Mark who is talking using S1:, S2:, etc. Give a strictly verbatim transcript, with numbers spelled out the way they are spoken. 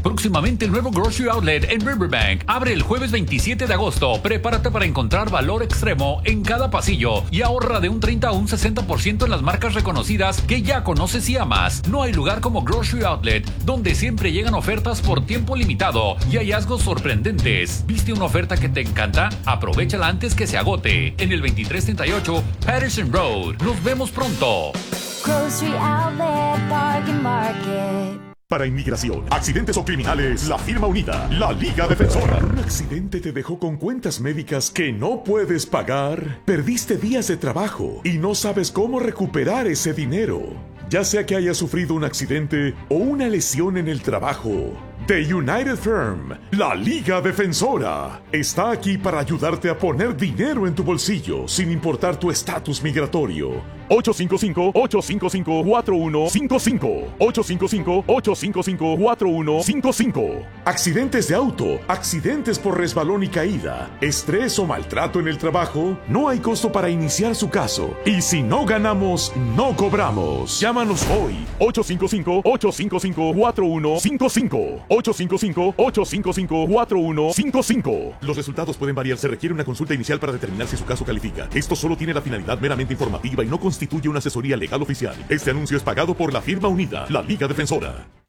S1: Próximamente el nuevo Grocery Outlet en Riverbank abre el jueves veintisiete de agosto. Prepárate para encontrar valor extremo en cada pasillo y ahorra de un treinta a un sesenta por ciento en las marcas reconocidas que ya conoces y amas. No hay lugar como Grocery Outlet, donde siempre llegan ofertas por tiempo limitado y hallazgos sorprendentes. ¿Viste una oferta que te encanta? Aprovéchala antes que se agote. En el veintitrés treinta y ocho Patterson Road. Nos vemos pronto.
S2: Grocery Outlet Bargain Market.
S3: Para inmigración, accidentes o criminales, la firma unida, la Liga Defensora. ¿Un accidente te dejó con cuentas médicas que no puedes pagar? ¿Perdiste días de trabajo y no sabes cómo recuperar ese dinero? Ya sea que hayas sufrido un accidente o una lesión en el trabajo, The United Firm, la Liga Defensora, está aquí para ayudarte a poner dinero en tu bolsillo sin importar tu estatus migratorio. ocho cinco cinco, ocho cinco cinco, cuatro uno cinco cinco. ocho cinco cinco, ocho cinco cinco, cuatro uno cinco cinco. Accidentes de auto, accidentes por resbalón y caída, estrés o maltrato en el trabajo, no hay costo para iniciar su caso. Y si no ganamos, no cobramos. Llámanos hoy. ocho cinco cinco, ocho cinco cinco, cuatro uno cinco cinco. ocho cinco cinco, ocho cinco cinco, cuatro uno cinco cinco. Los resultados pueden variar. Se requiere una consulta inicial para determinar si su caso califica. Esto solo tiene la finalidad meramente informativa y no constituye una asesoría legal oficial. Este anuncio es pagado por la firma unida, la Liga Defensora.